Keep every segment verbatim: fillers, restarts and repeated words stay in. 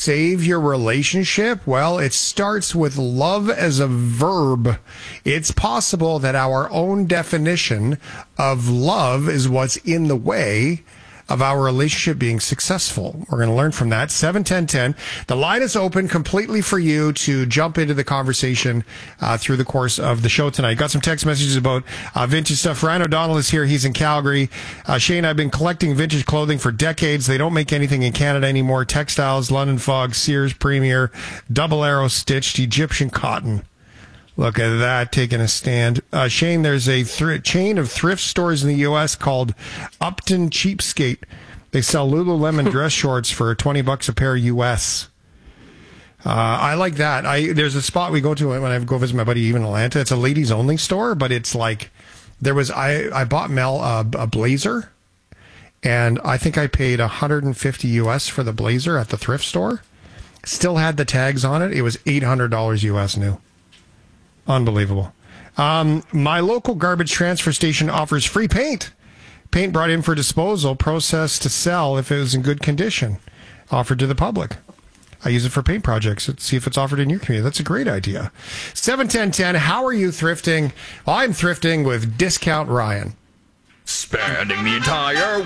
save your relationship? Well, it starts with love as a verb. It's possible that our own definition of love is what's in the way of our relationship being successful. We're going to learn from that. seven ten ten. The line is open completely for you to jump into the conversation uh, through the course of the show tonight. Got some text messages about uh, vintage stuff. Ryan O'Donnell is here. He's in Calgary. Uh, Shane, I've been collecting vintage clothing for decades. They don't make anything in Canada anymore. Textiles, London Fog, Sears Premier, Double Arrow Stitched, Egyptian cotton. Look at that, taking a stand. Uh, Shane, there's a thr- chain of thrift stores in the U S called Upton Cheapskate. They sell Lululemon dress shorts for twenty bucks a pair U S. Uh, I like that. I There's a spot we go to when I go visit my buddy even in Atlanta. It's a ladies only store, but it's like, there was, I, I bought Mel uh, a blazer, and I think I paid one hundred fifty U S for the blazer at the thrift store. Still had the tags on it. It was eight hundred dollars U S new. Unbelievable. Um, my local garbage transfer station offers free paint. Paint brought in for disposal, processed to sell if it was in good condition, offered to the public. I use it for paint projects. Let's see if it's offered in your community. That's a great idea. seven ten ten, how are you thrifting? Well, I'm thrifting with Discount Ryan. Spanning the entire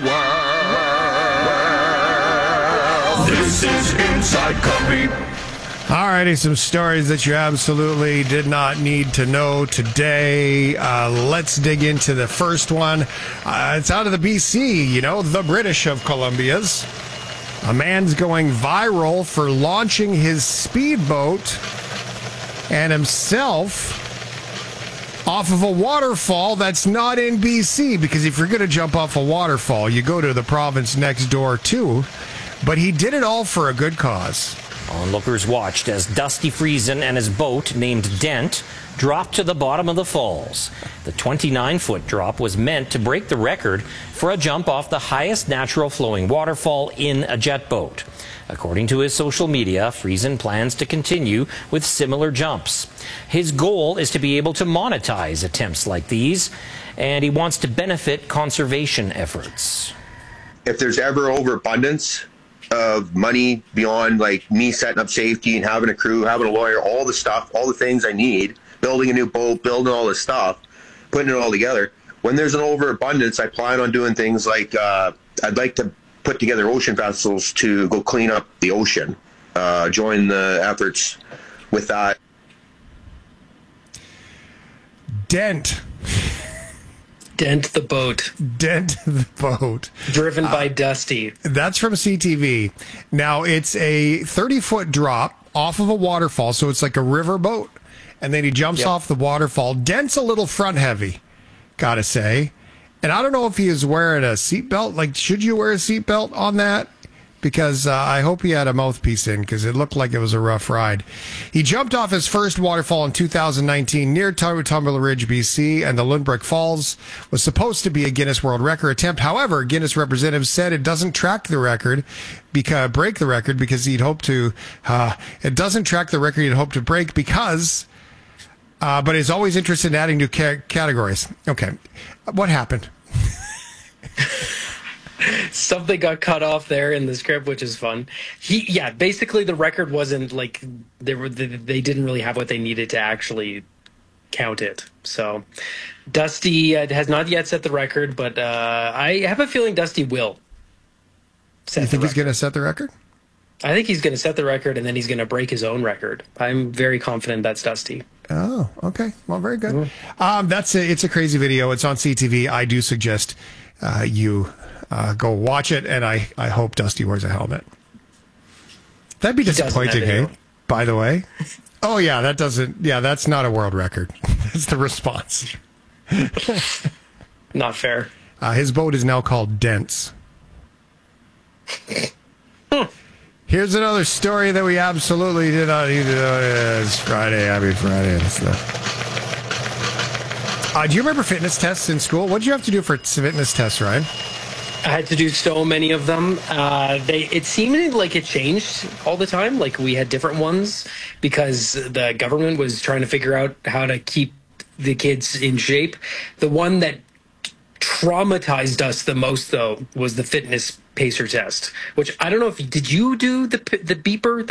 world. This is Inside Copy. Alrighty, some stories that you absolutely did not need to know today. Uh, let's dig into the first one. Uh, it's out of the B C, you know, the British of Columbia's. A man's going viral for launching his speedboat and himself off of a waterfall that's not in B C, because if you're going to jump off a waterfall, you go to the province next door too. But he did it all for a good cause. Onlookers watched as Dusty Friesen and his boat, named Dent, dropped to the bottom of the falls. The twenty-nine foot drop was meant to break the record for a jump off the highest natural flowing waterfall in a jet boat. According to his social media, Friesen plans to continue with similar jumps. His goal is to be able to monetize attempts like these, and he wants to benefit conservation efforts. If there's ever overabundance of money beyond like me setting up safety and having a crew, having a lawyer, all the stuff, all the things I need, building a new boat, building all this stuff, putting it all together. When there's an overabundance, I plan on doing things like uh, I'd like to put together ocean vessels to go clean up the ocean, uh, join the efforts with that. Dent. Dent the boat. Dent the boat. Driven by uh, Dusty. That's from C T V. Now, it's a thirty foot drop off of a waterfall, so it's like a river boat. And then he jumps yep. off the waterfall. Dent's a little front heavy, gotta say. And I don't know if he is wearing a seatbelt. Like, should you wear a seatbelt on that? Because uh, I hope he had a mouthpiece in, because it looked like it was a rough ride. He jumped off his first waterfall in two thousand nineteen near Tumbler Ridge, B C, and the Lundbrook Falls was supposed to be a Guinness World Record attempt. However, Guinness representatives said it doesn't track the record, because break the record, because he'd hoped to. Uh, it doesn't track the record he'd hoped to break because, uh, but is always interested in adding new ca- categories. Okay, what happened? Something got cut off there in the script, which is fun. He, yeah, basically the record wasn't like they were. They didn't really have what they needed to actually count it. So Dusty uh, has not yet set the record, but uh, I have a feeling Dusty will. Set you think he's going to set the record? I think he's going to set the record, and then he's going to break his own record. I'm very confident that's Dusty. Oh, okay. Well, very good. Mm-hmm. Um, that's a, it's a crazy video. It's on C T V. I do suggest uh, you. Uh, go watch it, and I, I hope Dusty wears a helmet. That'd be disappointing, hey? By the way. Oh, yeah, that doesn't... Yeah, that's not a world record. That's the response. Not fair. Uh, his boat is now called Dents. Here's another story that we absolutely did not need to know. It's Friday, happy Friday and stuff. Uh, do you remember fitness tests in school? What did you have to do for fitness tests, Ryan? I had to do so many of them. Uh, they it seemed like it changed all the time. Like we had different ones because the government was trying to figure out how to keep the kids in shape. The one that traumatized us the most, though, was the fitness pacer test. Which I don't know if did you do the the beeper,